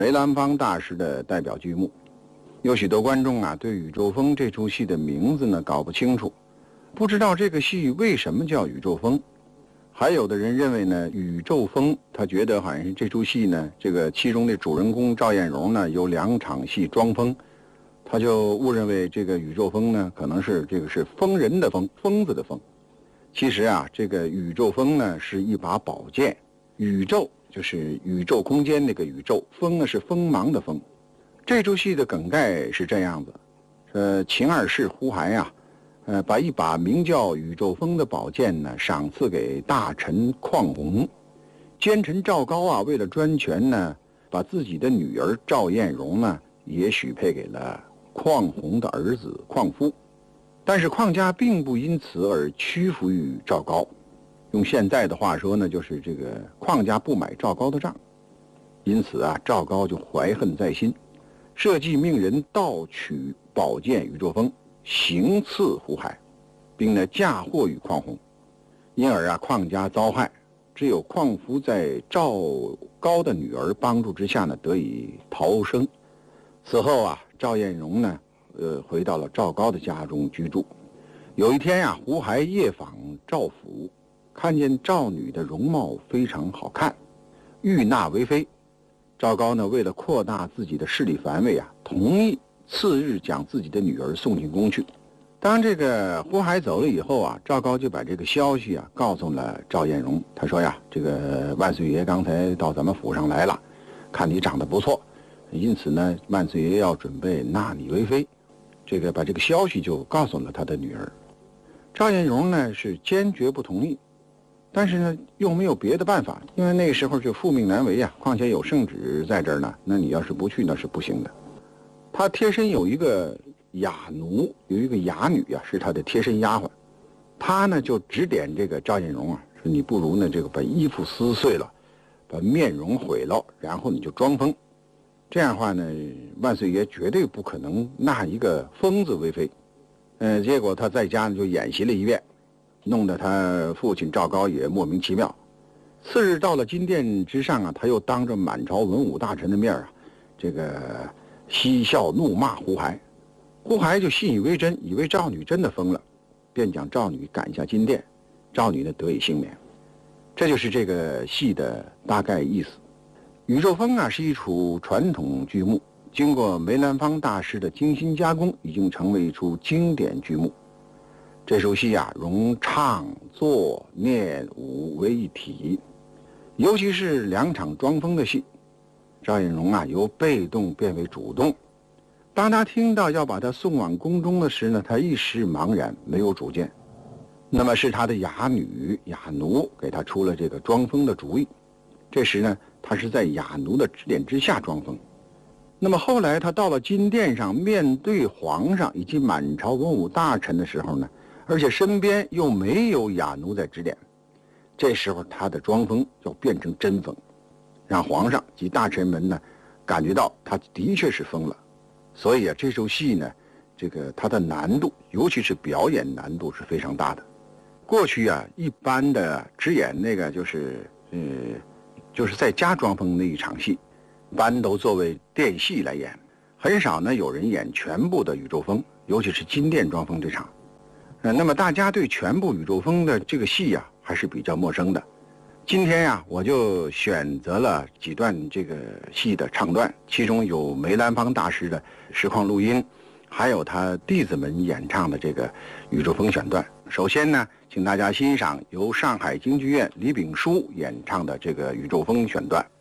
梅兰芳大师的代表剧目。有许多观众对《宇宙风》这出戏的名字呢搞不清楚，不知道这个戏为什么叫宇宙风。还有的人认为呢，宇宙风，他觉得好像是这出戏呢，这个其中的主人公赵艳蓉呢有2场戏装疯，他就误认为这个宇宙风呢可能是这个是疯人的疯，疯子的疯。其实这个宇宙风呢是一把宝剑，宇宙就是宇宙空间那个宇宙，风呢是锋芒的锋。这出戏的梗概是这样子，秦二世胡亥把一把名叫宇宙风的宝剑呢赏赐给大臣况宏，奸臣赵高为了专权呢，把自己的女儿赵艳蓉呢也许配给了况宏的儿子况夫。但是况家并不因此而屈服于赵高，用现在的话说呢，就是这个况家不买赵高的账。因此赵高就怀恨在心，设计命人盗取宝剑宇宙风，行刺胡亥，并呢嫁祸于况宏。因而况家遭害，只有况夫在赵高的女儿帮助之下呢得以逃生。此后赵艳蓉呢回到了赵高的家中居住。有一天胡亥夜访赵府，看见赵女的容貌非常好看，欲纳为妃。赵高呢为了扩大自己的势力范围同意次日将自己的女儿送进宫去。当这个胡亥走了以后赵高就把这个消息告诉了赵艳蓉。他说这个万岁爷刚才到咱们府上来了，看你长得不错，因此呢万岁爷要准备纳你为妃。这个把这个消息就告诉了他的女儿。赵艳蓉呢是坚决不同意，但是呢又没有别的办法，因为那个时候就父命难违况且有圣旨在这儿呢，那你要是不去那是不行的。他贴身有一个哑奴，有一个哑女是他的贴身丫鬟。他呢就指点这个赵艳蓉说你不如呢这个把衣服撕碎了，把面容毁了，然后你就装疯。这样的话呢，万岁爷绝对不可能纳一个疯子为妃。结果他在家就演习了一遍，弄得他父亲赵高也莫名其妙。次日到了金殿之上他又当着满朝文武大臣的面这个嬉笑怒骂胡亥。胡亥就信以为真，以为赵女真的疯了，便将赵女赶下金殿，赵女呢得以幸免。这就是这个戏的大概意思。宇宙风是一出传统剧目，经过梅兰芳大师的精心加工，已经成为一出经典剧目。这出戏融唱作念武为一体，尤其是2场装疯的戏，赵艳蓉由被动变为主动。当他听到要把他送往宫中的时呢，他一时茫然，没有主见。那么是他的哑女哑奴给他出了这个装疯的主意。这时呢他是在哑奴的指点之下装疯。那么后来他到了金殿上，面对皇上以及满朝文武大臣的时候呢，而且身边又没有哑奴在指点，这时候他的装疯就变成真疯，让皇上及大臣们呢感觉到他的确是疯了。所以这出戏呢，这个它的难度，尤其是表演难度是非常大的。过去一般的只演那个就是在家装疯那一场戏，一般都作为殿戏来演，很少呢有人演全部的宇宙风，尤其是金殿装疯这场。那么大家对全部宇宙风的这个戏还是比较陌生的。今天我就选择了几段这个戏的唱段，其中有梅兰芳大师的实况录音，还有他弟子们演唱的这个宇宙风选段。首先呢，请大家欣赏由上海京剧院李炳书演唱的这个宇宙风选段。